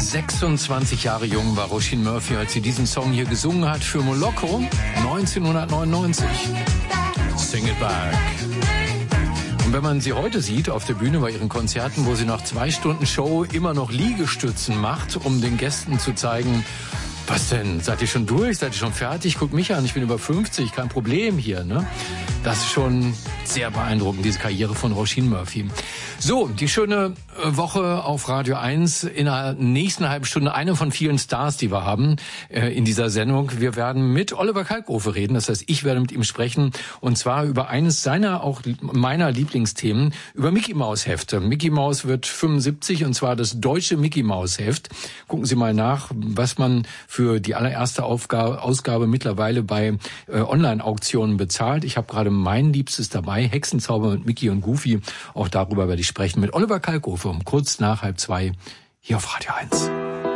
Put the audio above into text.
26 Jahre jung war Roisin Murphy, als sie diesen Song hier gesungen hat für Moloko 1999. Sing It Back. Und wenn man sie heute sieht auf der Bühne bei ihren Konzerten, wo sie nach 2 Stunden Show immer noch Liegestützen macht, um den Gästen zu zeigen, was denn? Seid ihr schon durch? Seid ihr schon fertig? Guckt mich an, ich bin über 50, kein Problem hier, ne? Das ist schon sehr beeindruckend, diese Karriere von Roisin Murphy. So, die schöne Woche auf Radio 1. In der nächsten halben Stunde eine von vielen Stars, die wir haben in dieser Sendung. Wir werden mit Oliver Kalkofe reden, das heißt, ich werde mit ihm sprechen und zwar über eines seiner, auch meiner Lieblingsthemen, über Mickey Maus Hefte. Mickey Maus wird 75 und zwar das deutsche Mickey Maus Heft. Gucken Sie mal nach, was man für die allererste Ausgabe mittlerweile bei Online-Auktionen bezahlt. Ich habe gerade mein Liebstes dabei, Hexenzauber mit Mickey und Goofy. Auch darüber werde ich sprechen mit Oliver Kalkofe um kurz nach 1:30 hier auf Radio 1.